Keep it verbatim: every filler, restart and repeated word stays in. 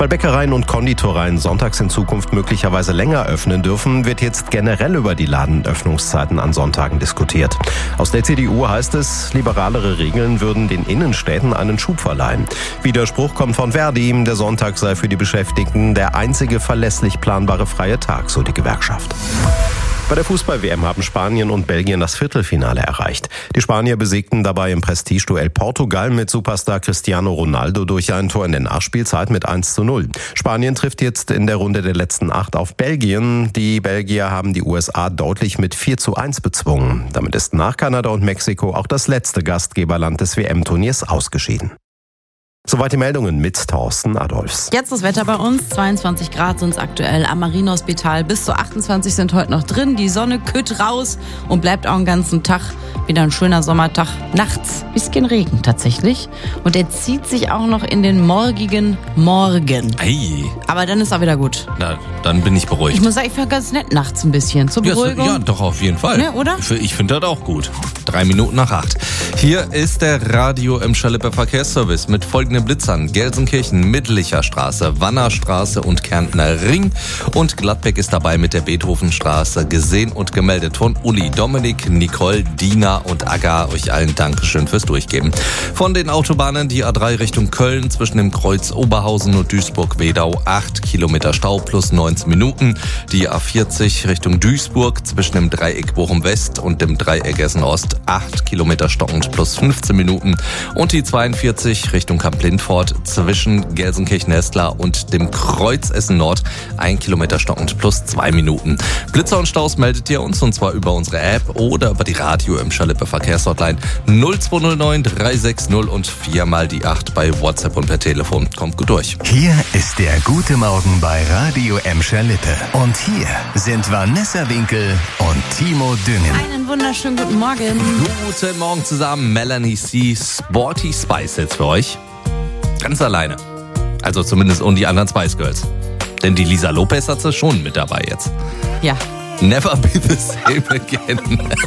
Weil Bäckereien und Konditoreien sonntags in Zukunft möglicherweise länger öffnen dürfen, wird jetzt generell über die Ladenöffnungszeiten an Sonntagen diskutiert. Aus der C D U heißt es, liberalere Regeln würden den Innenstädten einen Schub verleihen. Widerspruch kommt von Verdi, der Sonntag sei für die Beschäftigten der einzige verlässlich planbare freie Tag, so die Gewerkschaft. Bei der Fußball-W M haben Spanien und Belgien das Viertelfinale erreicht. Die Spanier besiegten dabei im Prestigeduell Portugal mit Superstar Cristiano Ronaldo durch ein Tor in der Nachspielzeit mit eins zu null. Spanien trifft jetzt in der Runde der letzten acht auf Belgien. Die Belgier haben die U S A deutlich mit vier zu eins bezwungen. Damit ist nach Kanada und Mexiko auch das letzte Gastgeberland des W M-Turniers ausgeschieden. Soweit die Meldungen mit Thorsten Adolfs. Jetzt das Wetter bei uns. zweiundzwanzig Grad sind es aktuell am Marienhospital. Bis zu achtundzwanzig sind heute noch drin. Die Sonne kütt raus und bleibt auch den ganzen Tag. Wieder ein schöner Sommertag. Nachts bisschen Regen tatsächlich. Und er zieht sich auch noch in den morgigen Morgen. Ei. Aber dann ist er wieder gut. Na, dann bin ich beruhigt. Ich muss sagen, ich fand ganz nett nachts ein bisschen. Zur Beruhigung. Ja, ja, doch, auf jeden Fall. Ne, oder? Ich, ich finde das auch gut. Drei Minuten nach acht. Hier ist der Radio Emscher Lippe Verkehrsservice mit folgenden Blitzern: Gelsenkirchen, Mittlicher Straße, Wannerstraße und Kärntner Ring. Und Gladbeck ist dabei mit der Beethovenstraße. Gesehen und gemeldet von Uli, Dominik, Nicole, Dina und Aga. Euch allen Dankeschön fürs Durchgeben. Von den Autobahnen die A drei Richtung Köln zwischen dem Kreuz Oberhausen und Duisburg-Wedau acht Kilometer Stau plus neunzehn Minuten. Die A vierzig Richtung Duisburg zwischen dem Dreieck Bochum West und dem Dreieck Essen Ost acht Kilometer stockend plus fünfzehn Minuten. Und die zweiundvierzig Richtung Kamp-Lindfort zwischen Gelsenkirchen-Hessler und dem Kreuz Essen Nord ein Kilometer stockend plus zwei Minuten. Blitzer und Staus meldet ihr uns, und zwar über unsere App oder über die Radio Emscher Lippe Verkehrshotline null zwei null neun drei sechs null und viermal die acht bei WhatsApp und per Telefon. Kommt gut durch. Hier ist der Gute Morgen bei Radio Emscher Lippe. Und hier sind Vanessa Winkel und Timo Düngen. Einen wunderschönen guten Morgen. Guten Morgen zusammen. Melanie C. Sporty Spice jetzt für euch. Ganz alleine. Also zumindest ohne die anderen Spice Girls. Denn die Lisa Lopez hat sie schon mit dabei jetzt. Ja. Never be the same again.